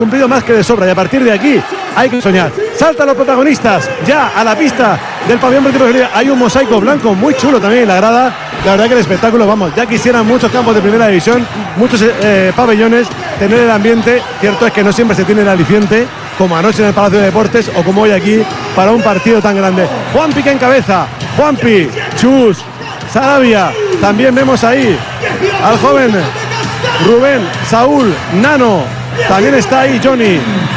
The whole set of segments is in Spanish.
cumplido más que de sobra y a partir de aquí hay que soñar. Saltan los protagonistas ya a la pista del pabellón Retiro. Hay un mosaico blanco muy chulo también en la grada. La verdad que el espectáculo, vamos, ya quisieran muchos campos de primera división, muchos pabellones, tener el ambiente. Cierto es que no siempre se tiene el aliciente, como anoche en el Palacio de Deportes o como hoy aquí para un partido tan grande. Juanpi que encabeza, Juanpi, Chus, Sarabia, también vemos ahí al joven Rubén, Saúl, Nano, también está ahí Johnny,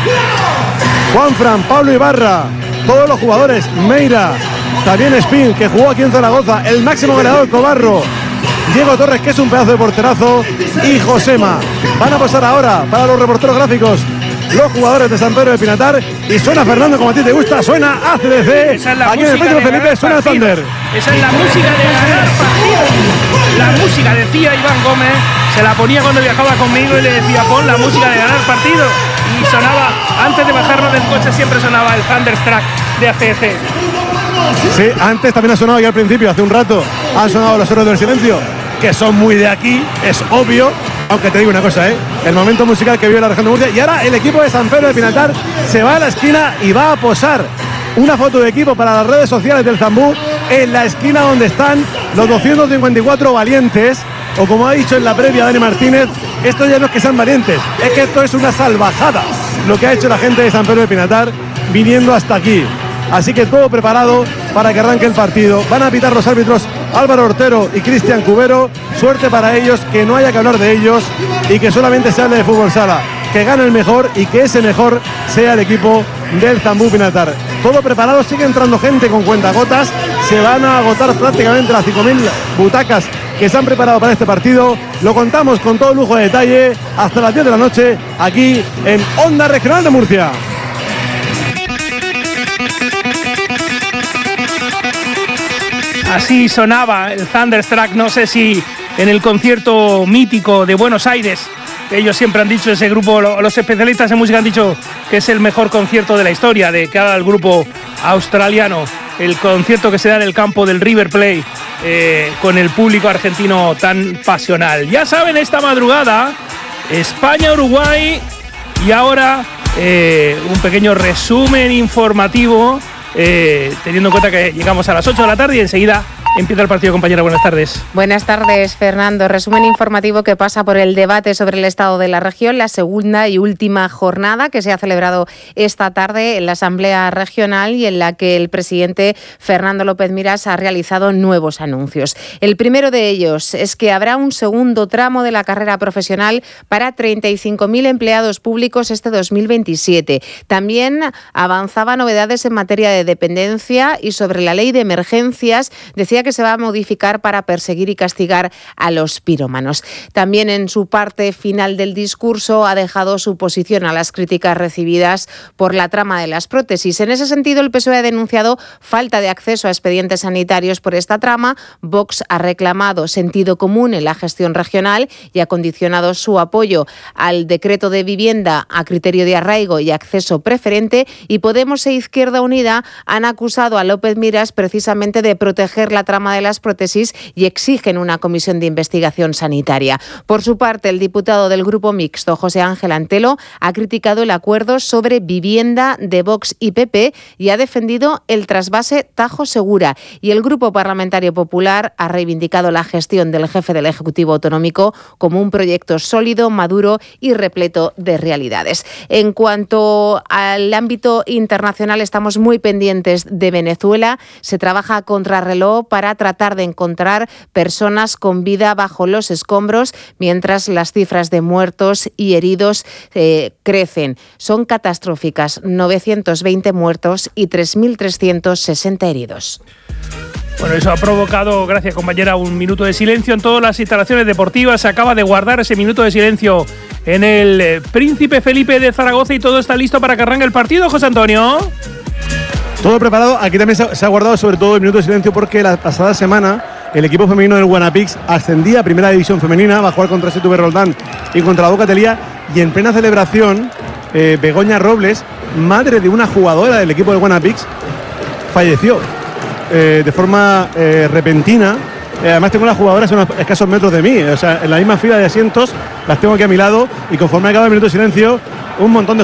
Juanfran, Pablo Ibarra, todos los jugadores, Meira, también Spin, que jugó aquí en Zaragoza, el máximo goleador Cobarro, Diego Torres, que es un pedazo de porterazo, y Josema. Van a pasar ahora para los reporteros gráficos los jugadores de San Pedro de Pinatar, y suena Fernando como a ti te gusta, suena ACDC, esa es la aquí en el Príncipe Felipe suena el Thunder. Esa es la música de ganar partidos. La música, decía Iván Gómez, se la ponía cuando viajaba conmigo y le decía pon la música de ganar partido, y sonaba, antes de bajarnos del coche siempre sonaba el Thunderstruck de ACDC. Sí, antes también ha sonado, ya al principio, hace un rato, han sonado los Héroes del Silencio, que son muy de aquí, es obvio. Aunque te digo una cosa, el momento musical que vive la región de Murcia. Y ahora el equipo de San Pedro de Pinatar se va a la esquina y va a posar una foto de equipo para las redes sociales del Zambú en la esquina donde están los 254 valientes. O como ha dicho en la previa Dani Martínez, esto ya no es que sean valientes, es que esto es una salvajada lo que ha hecho la gente de San Pedro de Pinatar viniendo hasta aquí. Así que todo preparado para que arranque el partido. Van a pitar los árbitros Álvaro Ortero y Cristian Cubero. Suerte para ellos, que no haya que hablar de ellos y que solamente se hable de fútbol sala. Que gane el mejor y que ese mejor sea el equipo del Zambú Pinatar. Todo preparado, sigue entrando gente con cuentagotas. Se van a agotar prácticamente las 5.000 butacas que se han preparado para este partido. Lo contamos con todo lujo de detalle hasta las 10 de la noche aquí en Onda Regional de Murcia. Así sonaba el Thunderstruck, no sé si en el concierto mítico de Buenos Aires, que ellos siempre han dicho, ese grupo, los especialistas en música han dicho que es el mejor concierto de la historia de cada grupo australiano, el concierto que se da en el campo del River Plate, con el público argentino tan pasional. Ya saben, esta madrugada, España-Uruguay, y ahora un pequeño resumen informativo, teniendo en cuenta que llegamos a las 8 de la tarde y enseguida empieza el partido, compañera. Buenas tardes. Buenas tardes, Fernando. Resumen informativo que pasa por el debate sobre el estado de la región, la segunda y última jornada que se ha celebrado esta tarde en la Asamblea Regional y en la que el presidente Fernando López Miras ha realizado nuevos anuncios. El primero de ellos es que habrá un segundo tramo de la carrera profesional para 35.000 empleados públicos este 2027. También avanzaba novedades en materia de dependencia y sobre la ley de emergencias. Decía que se va a modificar para perseguir y castigar a los pirómanos. También en su parte final del discurso ha dejado su posición a las críticas recibidas por la trama de las prótesis. En ese sentido, el PSOE ha denunciado falta de acceso a expedientes sanitarios por esta trama. Vox ha reclamado sentido común en la gestión regional y ha condicionado su apoyo al decreto de vivienda a criterio de arraigo y acceso preferente. Y Podemos e Izquierda Unida han acusado a López Miras precisamente de proteger la trama de las prótesis y exigen una comisión de investigación sanitaria. Por su parte, el diputado del Grupo Mixto, José Ángel Antelo, ha criticado el acuerdo sobre vivienda de Vox y PP y ha defendido el trasvase Tajo Segura. Y el Grupo Parlamentario Popular ha reivindicado la gestión del jefe del Ejecutivo Autonómico como un proyecto sólido, maduro y repleto de realidades. En cuanto al ámbito internacional, estamos muy pendientes de Venezuela. Se trabaja a contrarreloj para tratar de encontrar personas con vida bajo los escombros, mientras las cifras de muertos y heridos crecen. Son catastróficas, 920 muertos y 3.360 heridos. Bueno, eso ha provocado, gracias compañera, un minuto de silencio en todas las instalaciones deportivas. Se acaba de guardar ese minuto de silencio en el Príncipe Felipe de Zaragoza y todo está listo para que arranque el partido, José Antonio. Todo preparado. Aquí también se ha guardado sobre todo el minuto de silencio porque la pasada semana el equipo femenino del Guanapix ascendía a Primera División Femenina, va a jugar contra STV Roldán y contra la Boca Telía, y en plena celebración Begoña Robles, madre de una jugadora del equipo del Guanapix, falleció de forma repentina. Además tengo las jugadoras a unos escasos metros de mí, o sea, en la misma fila de asientos las tengo aquí a mi lado, y conforme acaba el minuto de silencio un montón de